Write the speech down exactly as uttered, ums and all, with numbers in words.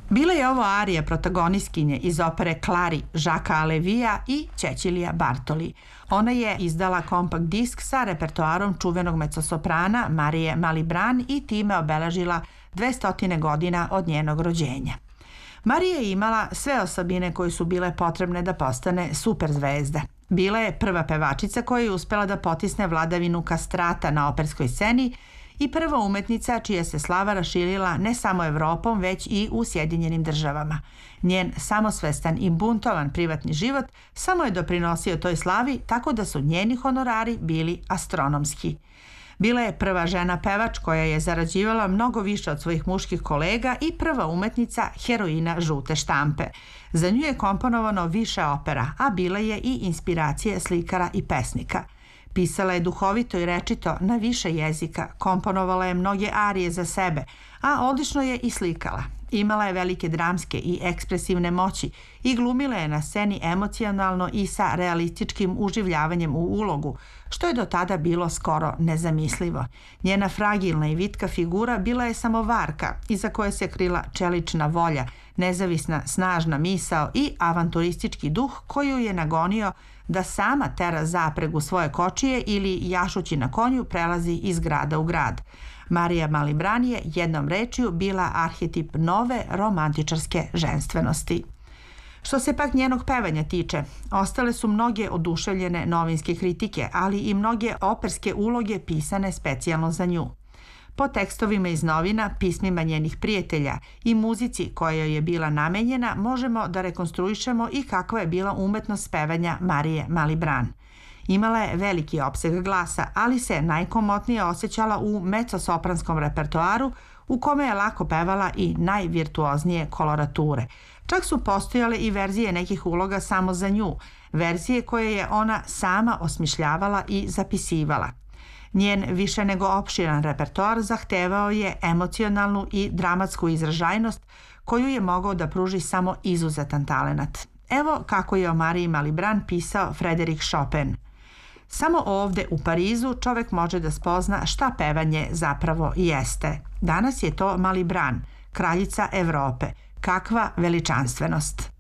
Bila je ovo arija protagonistkinje iz opere Clari Žaka Alevija i Cecilija Bartoli. Ona je izdala kompakt disk sa repertoarom čuvenog mezzosoprana Marije Malibran i time obeležila dvesta godina od njenog rođenja. Marija je imala sve osobine koje su bile potrebne da postane superzvezda. Bila je prva pevačica koja je uspela da potisne vladavinu kastrata na operskoj sceni i prva umetnica čija se slava raširila ne samo Evropom, već i u Sjedinjenim državama. Njen samosvestan i buntovan privatni život samo je doprinosio toj slavi, tako da su njeni honorari bili astronomski. Bila je prva žena pevač koja je zarađivala mnogo više od svojih muških kolega i prva umetnica heroina žute štampe. Za nju je komponovano više opera, a bila je i inspiracija slikara i pesnika. Pisala je duhovito i rečito na više jezika, komponovala je mnoge arije za sebe, a odlično je i slikala. Imala je velike dramske i ekspresivne moći i glumila je na sceni emocionalno i sa realističkim uživljavanjem u ulogu, što je do tada bilo skoro nezamislivo. Njena fragilna i vitka figura bila je samo varka, iza koje se krila čelična volja, nezavisna snažna misao i avanturistički duh koju je nagonio da sama tera zapregu svoje kočije ili jašući na konju prelazi iz grada u grad. Marija Malibran je jednom rečju bila arhetip nove romantičarske ženstvenosti. Što se pak njenog pevanja tiče, ostale su mnoge oduševljene novinske kritike, ali i mnoge operske uloge pisane specijalno za nju. Po tekstovima iz novina, pismima njenih prijatelja i muzici koja joj je bila namenjena, možemo da rekonstruišemo i kakva je bila umetnost pevanja Marije Malibran. Imala je veliki opseg glasa, ali se najkomotnije osjećala u mezzosopranskom repertoaru u kome je lako pevala i najvirtuoznije kolorature. Čak su postojale i verzije nekih uloga samo za nju, verzije koje je ona sama osmišljavala i zapisivala. Njen više nego opširan repertoar zahtevao je emocionalnu i dramatsku izražajnost koju je mogao da pruži samo izuzetan talenat. Evo kako je o Mariji Malibran pisao Frédéric Chopin. Samo ovde u Parizu čovek može da spozna šta pevanje zapravo jeste. Danas je to Malibran, kraljica Evrope. Kakva veličanstvenost!